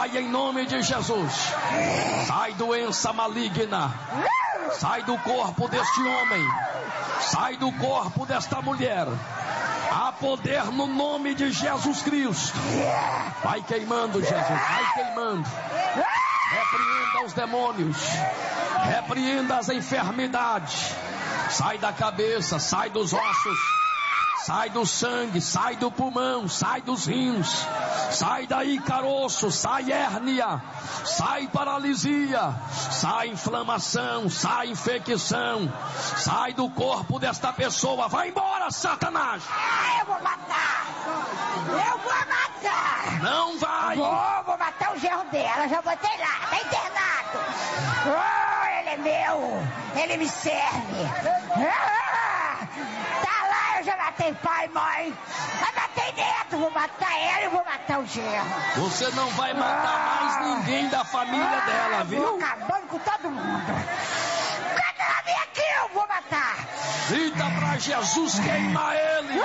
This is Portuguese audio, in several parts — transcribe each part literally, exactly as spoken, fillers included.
Sai em nome de Jesus. Sai doença maligna. Sai do corpo deste homem. Sai do corpo desta mulher. Há poder no nome de Jesus Cristo. Vai queimando, Jesus. Vai queimando. Repreenda os demônios. Repreenda as enfermidades. Sai da cabeça, sai dos ossos. Sai do sangue, sai do pulmão, sai dos rins. Sai daí caroço, sai hérnia. Sai paralisia. Sai inflamação, sai infecção. Sai do corpo desta pessoa. Vai embora, Satanás. Ah, eu vou matar. Eu vou matar. Não vai. Vou, vou matar o genro dela. Já botei lá, tá internado. Oh, ele é meu. Ele me serve. Ah, tá lá, eu já matei pai e mãe. Já matei neto. Vou matar ela e vou matar o genro. Você não vai matar ah, mais ninguém da família ah, dela, viu? Vou acabando com todo mundo. Quando ela vem aqui, eu vou matar. Grita pra Jesus queimar ele.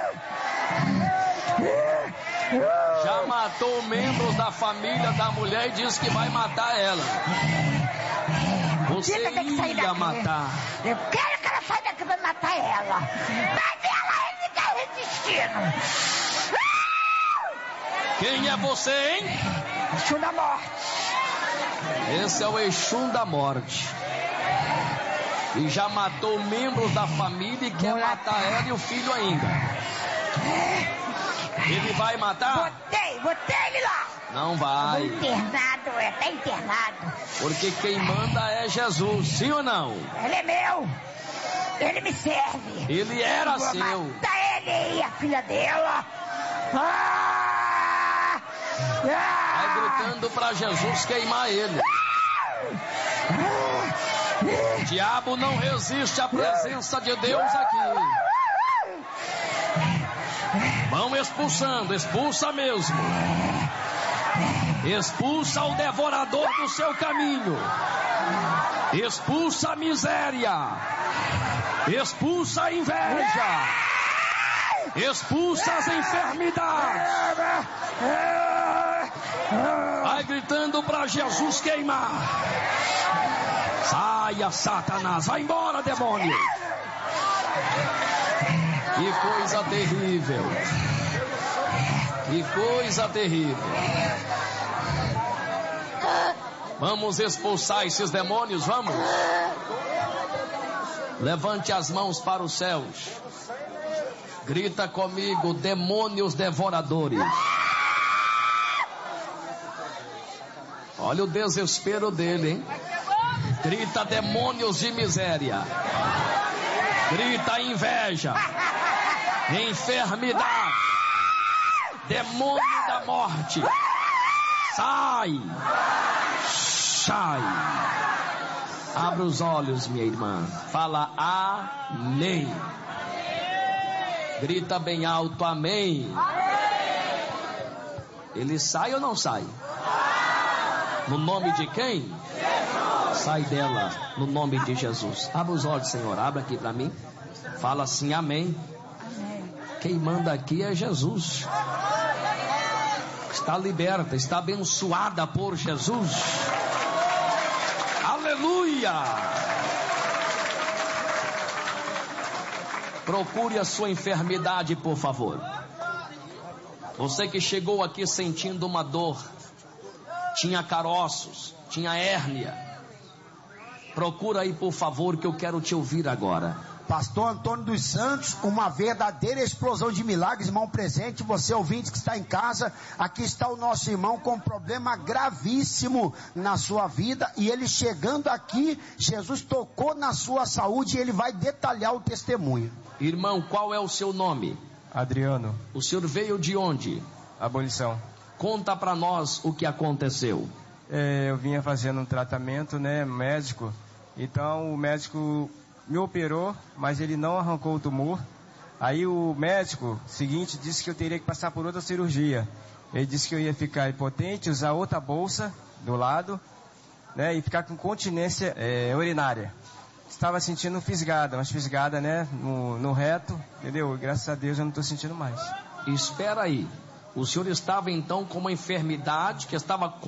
Já matou membros da família da mulher e disse que vai matar ela. Você ia matar. Eu quero que ela saia daqui pra matar ela. Mas ela ele fica resistindo. Quem é você, hein? Exu da morte. Esse é o Exu da morte. E já matou membros da família e quer matar ela e o filho ainda. Ele vai matar? Botei, botei ele lá. Não vai. Internado, é, tá internado. Porque quem manda é Jesus, sim ou não? Ele é meu. Ele me serve. Ele era vou seu. Matar ele e a filha dela. Ah! Ah! Vai gritando pra Jesus queimar ele. O diabo não resiste à presença de Deus aqui. Vão expulsando, expulsa mesmo. Expulsa o devorador do seu caminho. Expulsa a miséria. Expulsa a inveja. Expulsa as enfermidades. Vai gritando para Jesus queimar. Saia, Satanás. Vai embora, demônio. Que coisa terrível. Que coisa terrível. Vamos expulsar esses demônios, vamos. Levante as mãos para os céus. Grita comigo, demônios devoradores. Olha o desespero dele, hein? Grita, demônios de miséria. Grita, inveja. Enfermidade. Demônio da morte. Sai. Sai. Abra os olhos, minha irmã. Fala amém. Grita bem alto, amém. Ele sai ou não sai? No nome de quem? Sai dela, no nome de Jesus. Abra os olhos, Senhor. Abra aqui para mim. Fala assim, amém. Quem manda aqui é Jesus. Está liberta, está abençoada por Jesus. Aleluia! Procure a sua enfermidade, por favor. Você que chegou aqui sentindo uma dor, tinha caroços, tinha hérnia. Procura aí, por favor, que eu quero te ouvir agora. Pastor Antônio dos Santos, uma verdadeira explosão de milagres, irmão presente, você ouvinte que está em casa, aqui está o nosso irmão com um problema gravíssimo na sua vida, e ele chegando aqui, Jesus tocou na sua saúde e ele vai detalhar o testemunho. Irmão, qual é o seu nome? Adriano. O senhor veio de onde? Abolição. Conta para nós o que aconteceu. É, eu vinha fazendo um tratamento, né, médico, então o médico me operou, mas ele não arrancou o tumor. Aí o médico seguinte disse que eu teria que passar por outra cirurgia. Ele disse que eu ia ficar impotente, usar outra bolsa do lado, né, e ficar com continência é, urinária. Estava sentindo fisgada, mas fisgada, né, no, no reto, entendeu? E graças a Deus eu não estou sentindo mais. Espera aí. O senhor estava então com uma enfermidade que estava